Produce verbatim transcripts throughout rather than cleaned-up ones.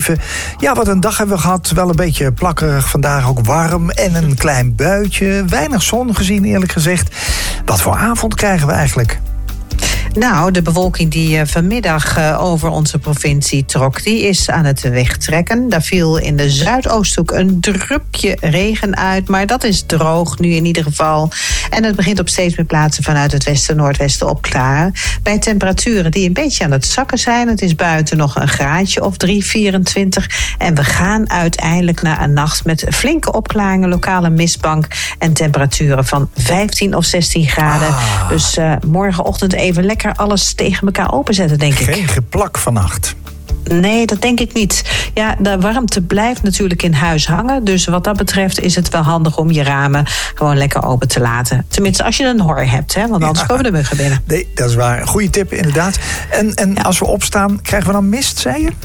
even. Ja, wat een dag hebben we gehad. Wel een beetje plakkerig vandaag, ook warm. En een klein buitje. Weinig zon gezien, eerlijk gezegd. Wat voor avond krijgen we eigenlijk? Nou, de bewolking die uh, vanmiddag uh, over onze provincie trok, die is aan het wegtrekken. Daar viel in de Zuidoosthoek een drupje regen uit, maar dat is droog nu in ieder geval. En het begint op steeds meer plaatsen vanuit het westen en noordwesten opklaren. Bij temperaturen die een beetje aan het zakken zijn. Het is buiten nog een graadje of drie, vierentwintig. En we gaan uiteindelijk naar een nacht met flinke opklaringen, lokale mistbank en temperaturen van vijftien of zestien graden. Ah. Dus uh, morgenochtend even lekker alles tegen elkaar openzetten, denk ik. Geen geplak vannacht. Nee, dat denk ik niet. Ja, de warmte blijft natuurlijk in huis hangen. Dus wat dat betreft is het wel handig om je ramen gewoon lekker open te laten. Tenminste, als je een hor hebt, hè, want anders ja. komen de muggen binnen. Nee, dat is waar. Goeie tip, inderdaad. En, en ja. als we opstaan, krijgen we dan mist, zei je?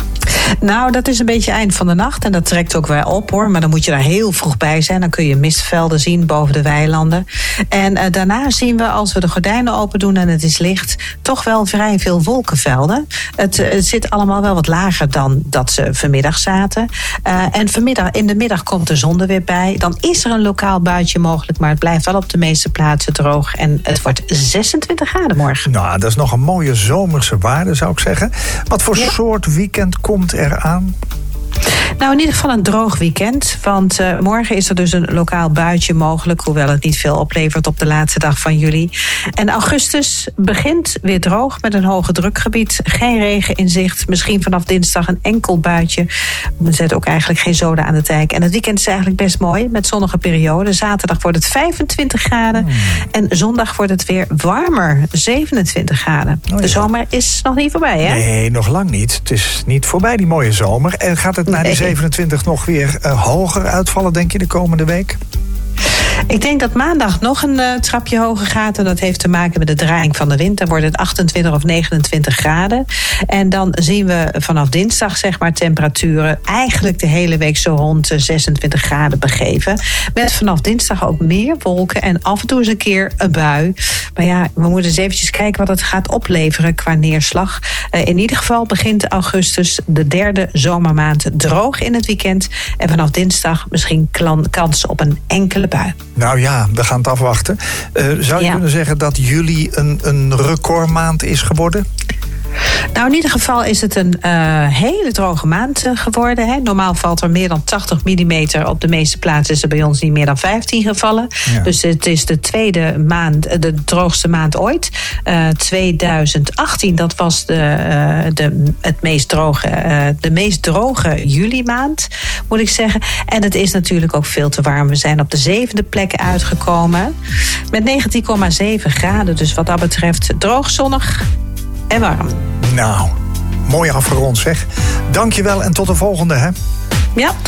Nou, dat is een beetje eind van de nacht en dat trekt ook wel op, hoor. Maar dan moet je daar heel vroeg bij zijn. Dan kun je mistvelden zien boven de weilanden. En uh, daarna zien we, als we de gordijnen open doen en het is licht, toch wel vrij veel wolkenvelden. Het, uh, het zit allemaal wel wat lager dan dat ze vanmiddag zaten. Uh, en vanmiddag, in de middag komt de zon er weer bij. Dan is er een lokaal buitje mogelijk, maar het blijft wel op de meeste plaatsen droog. En het wordt zesentwintig graden morgen. Nou, dat is nog een mooie zomerse waarde, zou ik zeggen. Wat voor ja. soort weekend komt eraan? Nou, in ieder geval een droog weekend. Want uh, morgen is er dus een lokaal buitje mogelijk, hoewel het niet veel oplevert op de laatste dag van juli. En augustus begint weer droog met een hoge drukgebied. Geen regen in zicht. Misschien vanaf dinsdag een enkel buitje. We zetten ook eigenlijk geen zoden aan de dijk. En het weekend is eigenlijk best mooi met zonnige perioden. Zaterdag wordt het vijfentwintig graden. Hmm. En zondag wordt het weer warmer. zevenentwintig graden. Oh ja. De zomer is nog niet voorbij, hè? Nee, nog lang niet. Het is niet voorbij, die mooie zomer. En gaat het naar die zevenentwintig nog weer uh, hoger uitvallen, denk je, de komende week? Ik denk dat maandag nog een uh, trapje hoger gaat. En dat heeft te maken met de draaiing van de wind. Dan wordt het achtentwintig of negenentwintig graden. En dan zien we vanaf dinsdag, zeg maar, temperaturen eigenlijk de hele week zo rond uh, zesentwintig graden begeven. Met vanaf dinsdag ook meer wolken en af en toe eens een keer een bui. Maar ja, we moeten eens eventjes kijken wat het gaat opleveren qua neerslag. Uh, in ieder geval begint augustus, de derde zomermaand, droog in het weekend. En vanaf dinsdag misschien klan- kans op een enkele bui. Nou ja, we gaan het afwachten. Uh, zou je ja. kunnen zeggen dat juli een, een recordmaand is geworden? Nou, in ieder geval is het een uh, hele droge maand uh, geworden. Hè. Normaal valt er meer dan tachtig millimeter. Op de meeste plaatsen is er bij ons niet meer dan vijftien gevallen. Ja. Dus het is de tweede maand, de droogste maand ooit. Uh, tweeduizend achttien, dat was de, uh, de, het meest droge, uh, de meest droge juli maand, moet ik zeggen. En het is natuurlijk ook veel te warm. We zijn op de zevende plek uitgekomen. Met negentien komma zeven graden. Dus wat dat betreft droog, zonnig en warm. Nou, mooi afgerond zeg. Dank je wel en tot de volgende, hè? Ja.